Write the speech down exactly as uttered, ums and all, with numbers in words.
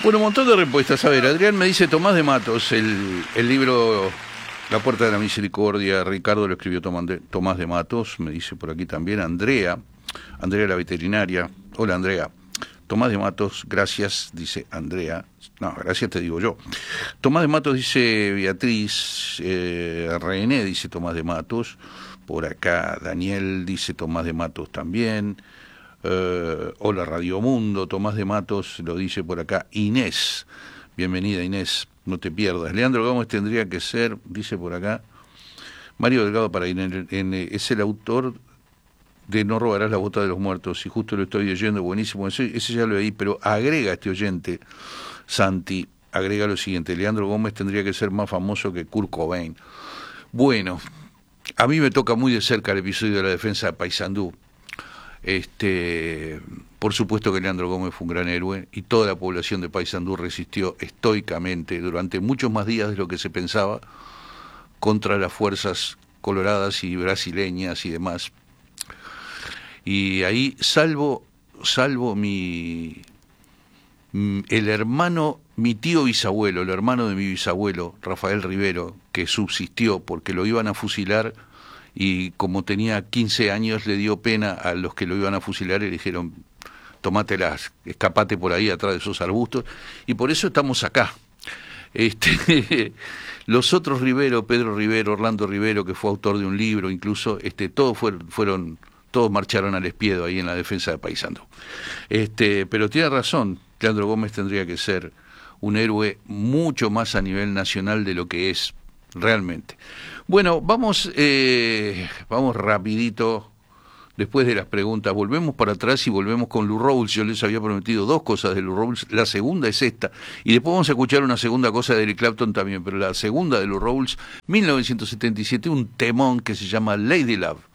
Bueno, un montón de respuestas. A ver, Adrián me dice Tomás de Matos, el, el libro La Puerta de la Misericordia, Ricardo lo escribió Tomás de, Tomás de Matos, me dice por aquí también Andrea, Andrea la veterinaria. Hola Andrea. Tomás de Matos, gracias, dice Andrea. No, gracias te digo yo. Tomás de Matos dice Beatriz, eh, René dice Tomás de Matos, por acá Daniel dice Tomás de Matos también. Uh, hola Radio Mundo, Tomás de Matos lo dice por acá Inés, bienvenida Inés, no te pierdas. Leandro Gómez tendría que ser, dice por acá Mario Delgado Paraín, en, en, es el autor de No robarás la bota de los muertos, y justo lo estoy leyendo, buenísimo, ese, ese ya lo leí, pero agrega este oyente, Santi, agrega lo siguiente: Leandro Gómez tendría que ser más famoso que Kurt Cobain. Bueno, a mí me toca muy de cerca el episodio de la defensa de Paysandú. Este, por supuesto que Leandro Gómez fue un gran héroe y toda la población de Paysandú resistió estoicamente durante muchos más días de lo que se pensaba contra las fuerzas coloradas y brasileñas y demás. Y ahí, salvo, salvo mi, el hermano, mi tío bisabuelo, el hermano de mi bisabuelo, Rafael Rivero, que subsistió porque lo iban a fusilar. Y como tenía quince años le dio pena a los que lo iban a fusilar y le dijeron, tomátelas, escapate por ahí atrás de esos arbustos, y por eso estamos acá. Este, los otros Rivero, Pedro Rivero, Orlando Rivero, que fue autor de un libro, incluso, este, todos fueron, fueron, todos marcharon al espiedo ahí en la defensa de Paysandú. Este, pero tiene razón, Leandro Gómez tendría que ser un héroe mucho más a nivel nacional de lo que es realmente. Bueno, vamos, eh, vamos rapidito, después de las preguntas, volvemos para atrás y volvemos con Lou Rawls. Yo les había prometido dos cosas de Lou Rawls, la segunda es esta, y después vamos a escuchar una segunda cosa de Eric Clapton también, pero la segunda de Lou Rawls, mil novecientos setenta y siete, un temón que se llama Lady Love.